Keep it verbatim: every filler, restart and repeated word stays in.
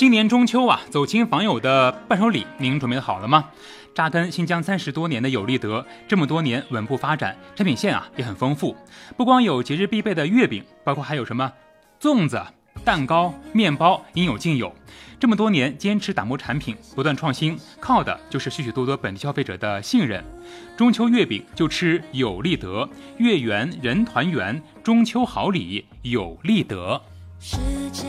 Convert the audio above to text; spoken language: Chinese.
今年中秋啊，走亲访友的伴手礼您准备好了吗？扎根新疆三十多年的有立德，这么多年稳步发展，产品线啊也很丰富。不光有节日必备的月饼，包括还有什么粽子、蛋糕、面包，应有尽有。这么多年坚持打磨产品，不断创新，靠的就是许许多多本地消费者的信任。中秋月饼就吃有立德，月圆人团圆，中秋好礼有立德。